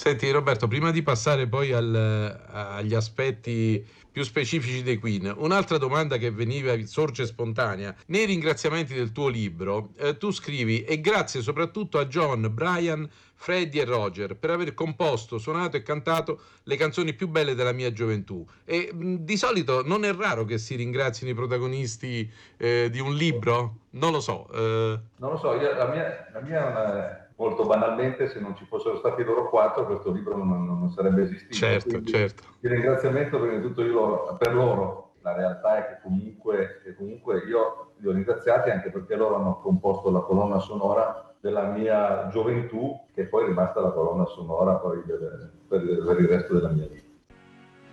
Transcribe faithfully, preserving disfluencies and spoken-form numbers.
Senti Roberto, prima di passare poi al- agli aspetti più specifici dei Queen, un'altra domanda che veniva, sorge spontanea. Nei ringraziamenti del tuo libro, eh, tu scrivi: e grazie soprattutto a John, Brian, Freddie e Roger per aver composto, suonato e cantato le canzoni più belle della mia gioventù. E mh, di solito non è raro che si ringrazino i protagonisti eh, di un libro? Non lo so. eh, Non lo so, io- la mia, la mia è una- molto banalmente, se non ci fossero stati loro quattro, questo libro non, non sarebbe esistito. certo, Quindi certo. il ringraziamento prima di tutto io loro- per loro. La realtà è che comunque, che comunque io li ho ringraziati anche perché loro hanno composto la colonna sonora della mia gioventù, che poi è rimasta la colonna sonora poi del- per, per il resto della mia vita.